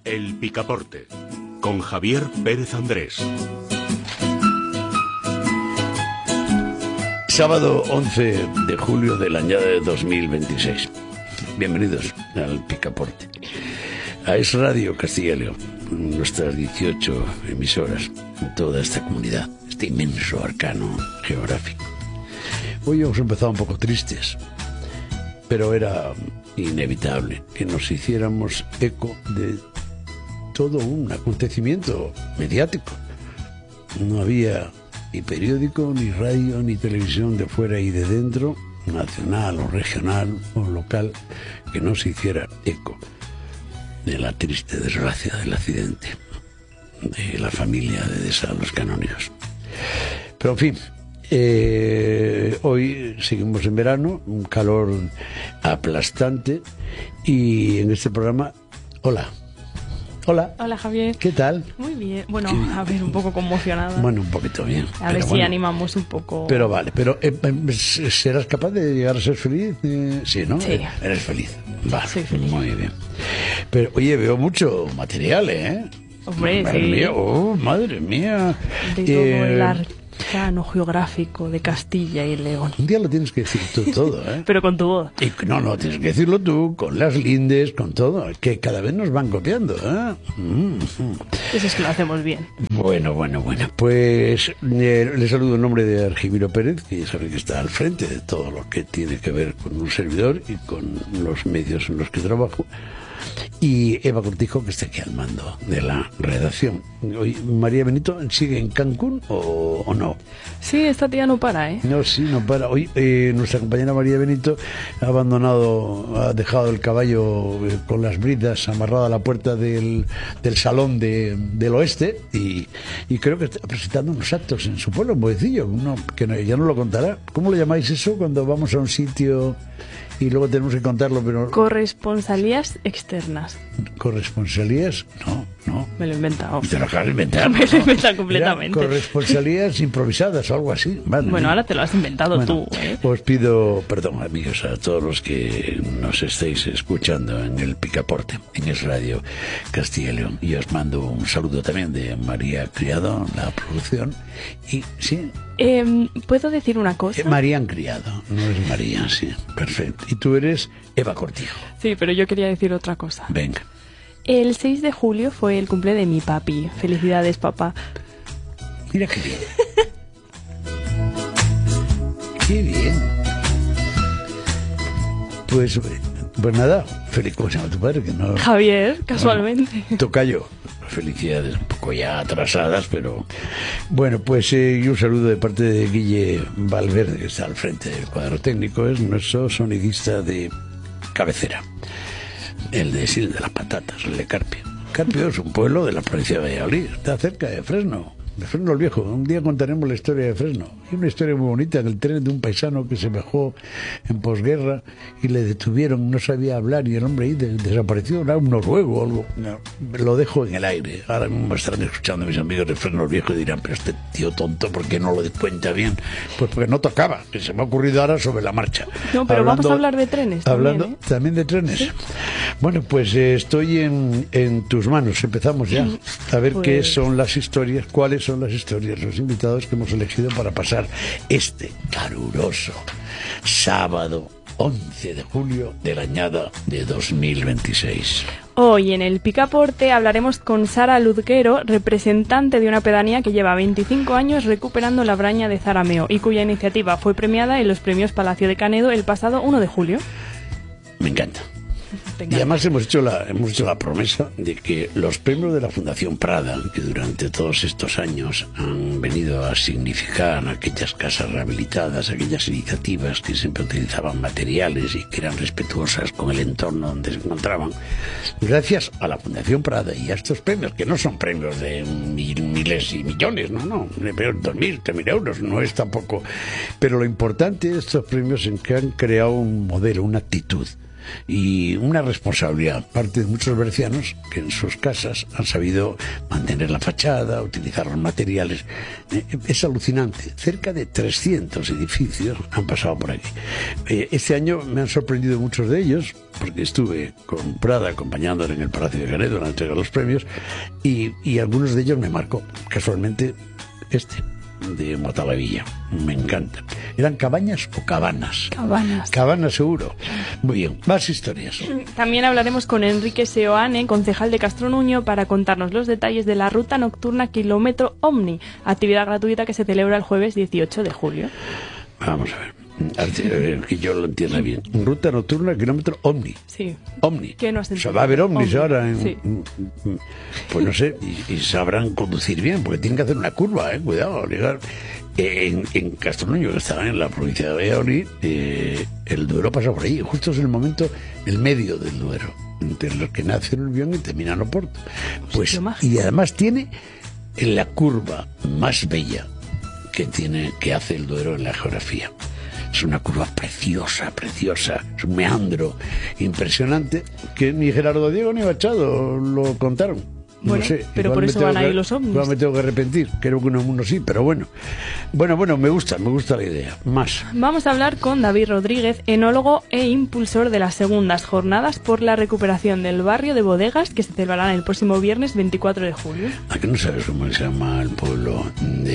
El Picaporte, con Javier Pérez Andrés. Sábado 11 de julio del año de 2026. Bienvenidos al Picaporte. A Es Radio Castilla y León, nuestras 18 emisoras en toda esta comunidad, este inmenso arcano geográfico. Hoy hemos empezado un poco tristes, pero era inevitable que nos hiciéramos eco de todo un acontecimiento mediático. No había ni periódico, ni radio, ni televisión de fuera y de dentro, nacional o regional o local, que no se hiciera eco de la triste desgracia del accidente de la familia de Los Canónigos. Pero en fin, hoy seguimos en verano, un calor aplastante, y en este programa, hola. Hola, Javier. ¿Qué tal? Muy bien. Bueno, a ver, un poco conmocionada. Bueno, un poquito bien. A ver si animamos un poco. Pero vale, pero ¿serás capaz de llegar a ser feliz? Sí, ¿no? Sí. Eres feliz. Vale, soy feliz. Muy bien. Pero, oye, veo mucho material, ¿eh? Hombre, madre sí. Mía, madre mía. De todo el arcano geográfico de Castilla y León. Un día lo tienes que decir tú todo, ¿eh? Pero con tu voz. Y no, tienes que decirlo tú, con las lindes, con todo, que cada vez nos van copiando, ¿eh? Eso es que lo hacemos bien. Bueno. Pues le saludo en nombre de Argimiro Pérez, que ya sabe que está al frente de todo lo que tiene que ver con un servidor y con los medios en los que trabajo. Y Eva Cortijo, que está aquí al mando de la redacción. Hoy, María Benito, ¿sigue en Cancún o no? Sí, esta tía no para, ¿eh? No, sí, no para. Hoy nuestra compañera María Benito ha dejado el caballo con las bridas amarrado a la puerta del salón del oeste y creo que está presentando unos actos en su pueblo, en Boecillo, ya no lo contará. ¿Cómo le llamáis eso cuando vamos a un sitio y luego tenemos que contarlo? Pero corresponsalías externas. ¿Corresponsalías? No. Me lo he inventado. Te lo acabas de inventar. Me lo he inventado completamente. Corresponsalías improvisadas o algo así. Vale, bueno, ahora te lo has inventado tú, ¿eh? Os pido perdón, amigos, a todos los que nos estáis escuchando en el Picaporte, en Es Radio Castilla y León. Y os mando un saludo también de María Criado, la producción. Y sí. ¿Puedo decir una cosa? María Criado, no es María, sí, perfecto. Y tú eres Eva Cortijo. Sí, pero yo quería decir otra cosa. Venga. El 6 de julio fue el cumple de mi papi. Felicidades, papá. Mira qué bien. Qué bien. Pues nada, feliz. ¿Cómo se llama tu padre? Que no... Javier, casualmente. Bueno, tocayo. Felicidades, un poco ya atrasadas, pero... Bueno, pues y un saludo de parte de Guille Valverde, que está al frente del cuadro técnico. Es nuestro sonidista de cabecera. El de las Patatas, el de Carpio. Carpio es un pueblo de la provincia de Valladolid, está cerca de Fresno el Viejo. Un día contaremos la historia de Fresno. Hay una historia muy bonita en el tren de un paisano que se bajó en posguerra y le detuvieron, no sabía hablar y el hombre ahí desapareció, era un noruego o algo. No, lo dejo en el aire. Ahora mismo estarán escuchando mis amigos de Fresno el Viejo y dirán, pero este tío tonto, ¿por qué no lo cuenta bien? Pues porque no tocaba, que se me ha ocurrido ahora sobre la marcha. No, pero vamos a hablar de trenes también, ¿eh? ¿También de trenes? ¿Sí? Bueno, pues estoy en tus manos. Empezamos ya a ver qué son las historias, cuáles son las historias, los invitados que hemos elegido para pasar este caluroso sábado 11 de julio del año de 2026. Hoy en el Picaporte hablaremos con Sara Luzguero, representante de una pedanía que lleva 25 años recuperando la braña de Zarameo y cuya iniciativa fue premiada en los premios Palacio de Canedo el pasado 1 de julio. Me encanta. Y además hemos hecho la promesa de que los premios de la Fundación Prada, que durante todos estos años han venido a significar aquellas casas rehabilitadas, aquellas iniciativas que siempre utilizaban materiales y que eran respetuosas con el entorno donde se encontraban, gracias a la Fundación Prada y a estos premios, que no son premios de miles y millones, no, 2.000, 3.000 euros, no es tampoco. Pero lo importante de estos premios es que han creado un modelo, una actitud y una responsabilidad parte de muchos bercianos que en sus casas han sabido mantener la fachada, utilizar los materiales. Es alucinante. Cerca de 300 edificios han pasado por aquí. Este año me han sorprendido muchos de ellos, porque estuve con Prada acompañándole en el Palacio de Canedo en la entrega de los premios, y algunos de ellos me marcó casualmente de Matalavilla. Me encanta. ¿Eran cabañas o cabanas? Cabanas. Cabanas, seguro. Muy bien, más historias. También hablaremos con Enrique Seoane, concejal de Castronuño, para contarnos los detalles de la ruta nocturna Kilómetro Omni, actividad gratuita que se celebra el jueves 18 de julio. Vamos a ver. Que yo lo entienda bien. Ruta nocturna, kilómetro Omni. Sí. Omni. ¿Qué no has entendido? O sea, va a haber Omnis ahora. Sí. Pues no sé, y sabrán conducir bien, porque tienen que hacer una curva, cuidado, llegar. En Castronuño, que está en la provincia de Valladolid, el Duero pasa por ahí, justo es el momento, el medio del Duero, entre los que nace el Urbión y termina en Oporto. Pues, y además tiene la curva más bella que hace el Duero en la geografía. Es una curva preciosa, es un meandro impresionante que ni Gerardo Diego ni Machado lo contaron. Bueno, no sé, pero por eso van a ir los ovnis. Igual me tengo que arrepentir, creo que uno sí, pero bueno. Bueno, me gusta la idea. Más. Vamos a hablar con David Rodríguez, enólogo e impulsor de las segundas jornadas por la recuperación del barrio de Bodegas, que se celebrarán el próximo viernes 24 de julio. ¿A qué no sabes cómo se llama el pueblo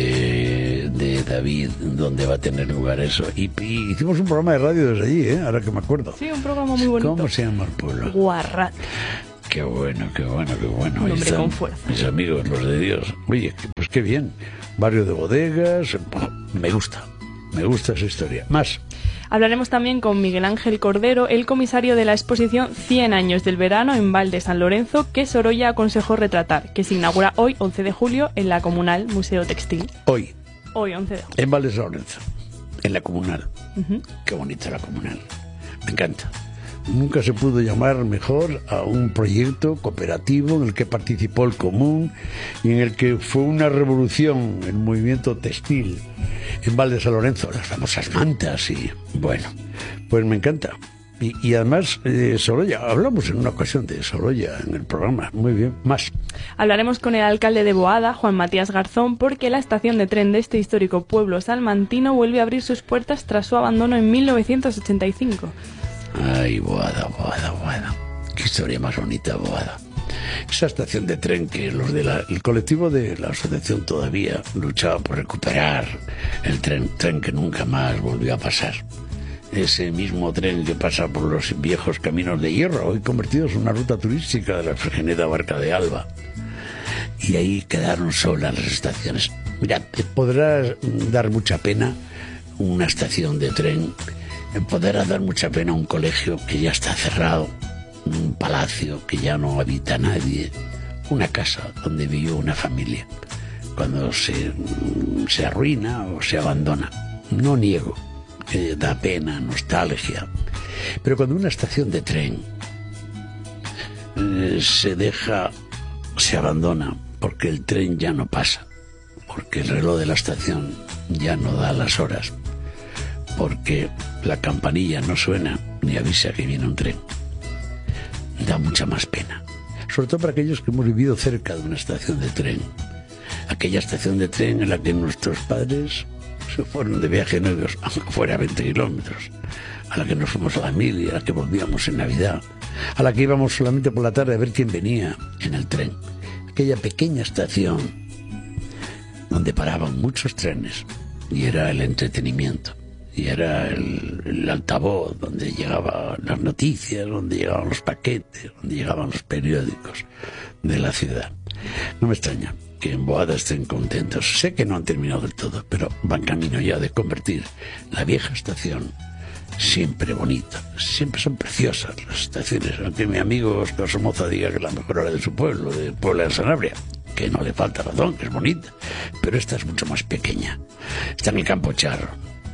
de David, donde va a tener lugar eso? Y hicimos un programa de radio desde allí, ahora que me acuerdo. Sí, un programa muy bonito. ¿Cómo se llama el pueblo? Guarrat. Qué bueno. Un hombre con fuerza. Mis amigos, los de Dios. Oye, pues qué bien. Barrio de Bodegas. Me gusta esa historia. Más. Hablaremos también con Miguel Ángel Cordero, el comisario de la exposición 100 años del verano en Val de San Lorenzo, que Sorolla aconsejó retratar, que se inaugura hoy, 11 de julio, en la Comunal Museo Textil. Hoy, 11 de julio. En Val de San Lorenzo, en la Comunal. Qué bonita la Comunal. Me encanta. Nunca se pudo llamar mejor a un proyecto cooperativo en el que participó el común y en el que fue una revolución el movimiento textil en Val de San Lorenzo, las famosas mantas y bueno, pues me encanta. Y además, Sorolla, hablamos en una ocasión de Sorolla en el programa, muy bien, más. Hablaremos con el alcalde de Boada, Juan Matías Garzón, porque la estación de tren de este histórico pueblo salmantino vuelve a abrir sus puertas tras su abandono en 1985. Ay, Boada. Qué historia más bonita, Boada. Esa estación de tren que los el colectivo de la asociación todavía luchaba por recuperar el tren que nunca más volvió a pasar. Ese mismo tren que pasa por los viejos caminos de hierro, hoy convertidos en una ruta turística de la Fregeneda Barca de Alba. Y ahí quedaron solas las estaciones. Mira, te podrá dar mucha pena una estación de tren, podrá dar mucha pena un colegio que ya está cerrado, un palacio que ya no habita nadie, una casa donde vivió una familia, cuando se arruina o se abandona. No niego que da pena, nostalgia, pero cuando una estación de tren se abandona porque el tren ya no pasa, porque el reloj de la estación ya no da las horas, porque la campanilla no suena ni avisa que viene un tren, da mucha más pena, sobre todo para aquellos que hemos vivido cerca de una estación de tren, aquella estación de tren en la que nuestros padres se fueron de viaje novios, aunque fuera a 20 kilómetros, a la que nos fuimos a la mil y a la que volvíamos en Navidad, a la que íbamos solamente por la tarde a ver quién venía en el tren, aquella pequeña estación donde paraban muchos trenes y era el entretenimiento. Y era el altavoz donde llegaban las noticias, donde llegaban los paquetes, donde llegaban los periódicos de la ciudad. No me extraña que en Boada estén contentos. Sé que no han terminado del todo, pero van camino ya de convertir la vieja estación, siempre bonita, siempre son preciosas las estaciones. Aunque mi amigo Oscar Somoza diga que la mejor hora de su pueblo, de Puebla de Sanabria, que no le falta razón, que es bonita, pero esta es mucho más pequeña. Está en el Campo Charro.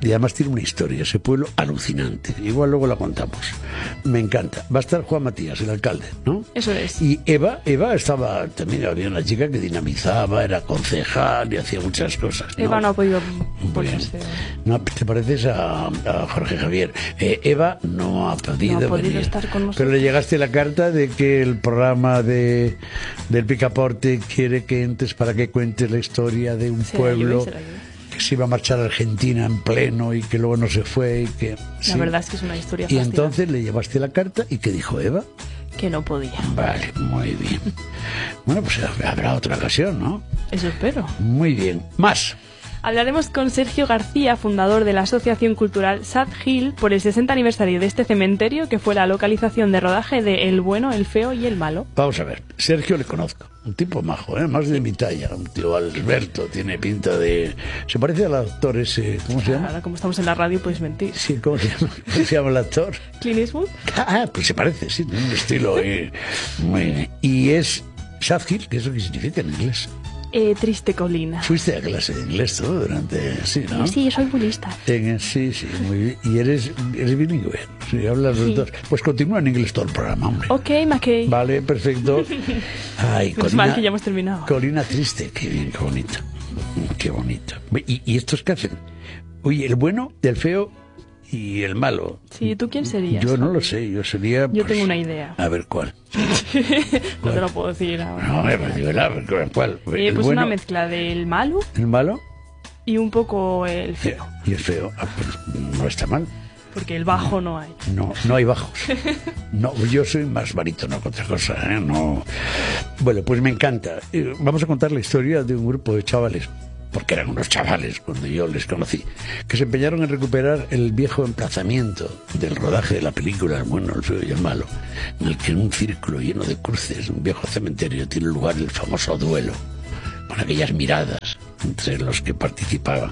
Y además tiene una historia, ese pueblo alucinante. Igual luego la contamos. Me encanta. Va a estar Juan Matías, el alcalde, ¿no? Eso es. Y Eva estaba, también había una chica que dinamizaba, era concejal y hacía muchas cosas, ¿no? Eva no ha podido Bueno, ponerse. no, te pareces a Jorge Javier. Eva no ha podido, venir, estar con nosotros. pero le llegaste la carta de que el programa del Picaporte quiere que entres para que cuentes la historia de un pueblo Se la llevé. que se iba a marchar a Argentina en pleno y que luego no se fue y que La verdad es que es una historia y fascinante. entonces le llevaste la carta y ¿qué dijo Eva? Que no podía. Vale, muy bien. Bueno, pues habrá otra ocasión, ¿no? Eso espero. Muy bien. Más. Hablaremos con Sergio García, fundador de la Asociación Cultural Sad Hill, por el 60 aniversario de este cementerio que fue la localización de rodaje de El Bueno, el Feo y el Malo. Vamos a ver, Sergio le conozco, un tipo majo, más de mi talla, un tío Alberto, tiene pinta de... Se parece al actor ese, ¿cómo se llama? Ahora, como estamos en la radio, puedes mentir. Sí, ¿cómo se llama? ¿Cómo se llama el actor? Clint Eastwood. Ah, pues se parece, sí, tiene un estilo muy... Y es Sad Hill, que es lo que significa en inglés. Triste colina. Fuiste a clase de inglés todo durante... Sí, ¿no? Sí, soy muy lista. Sí, muy bien. Y eres bilingüe, sí, hablas los dos. Pues continúa en inglés todo el programa, hombre. Ok, McKay. Vale, perfecto. Ay, Menos mal que ya hemos terminado. Colina triste, qué bien, qué bonito. Qué bonito. ¿Y estos qué hacen? Oye, el bueno, el feo y el malo. Sí, ¿tú quién serías? Yo no lo sé, yo sería... Yo tengo una idea. A ver, ¿cuál? No te lo puedo decir ahora. No, pues digo, a ver, ¿cuál? ¿El Pues bueno, una mezcla del malo el malo y un poco el feo. y el feo? Ah, pues no está mal. Porque el bajo no hay. No hay bajos. No, yo soy más barítono que otra cosa, ¿eh? No. Bueno, pues me encanta. Vamos a contar la historia de un grupo de chavales, porque eran unos chavales cuando yo les conocí, que se empeñaron en recuperar el viejo emplazamiento del rodaje de la película El Bueno, el Feo y el Malo, en el que en un círculo lleno de cruces, un viejo cementerio, tiene lugar el famoso duelo, con aquellas miradas entre los que participaban.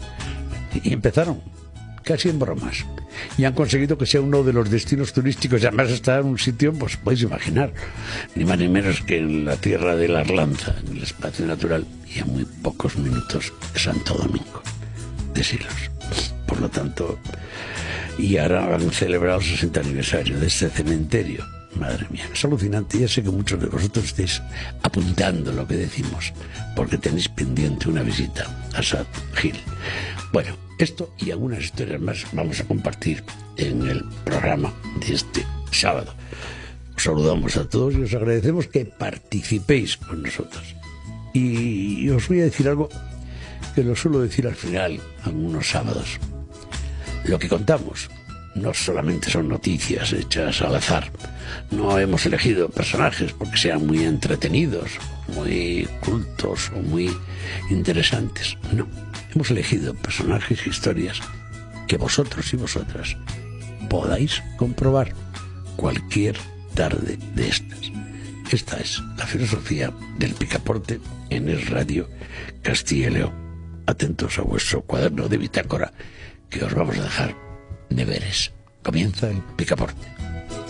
Y empezaron casi en bromas. Y han conseguido que sea uno de los destinos turísticos. Y además está en un sitio, pues podéis imaginar, ni más ni menos que en la tierra de la Arlanza, en el espacio natural, y a muy pocos minutos de Santo Domingo, de Silos. Por lo tanto, y ahora han celebrado el 60 aniversario de este cementerio. Madre mía, es alucinante. Ya sé que muchos de vosotros estáis apuntando lo que decimos, porque tenéis pendiente una visita a Sad Hill. Bueno, esto y algunas historias más vamos a compartir en el programa de este sábado. Os saludamos a todos y os agradecemos que participéis con nosotros. Y os voy a decir algo que lo suelo decir al final, algunos sábados. Lo que contamos no solamente son noticias hechas al azar. No hemos elegido personajes porque sean muy entretenidos, muy cultos o muy interesantes. No. Hemos elegido personajes e historias que vosotros y vosotras podáis comprobar cualquier tarde de estas. Esta es la filosofía del Picaporte en Es Radio Castilla y León. Atentos a vuestro cuaderno de bitácora, que os vamos a dejar deberes. Comienza el Picaporte.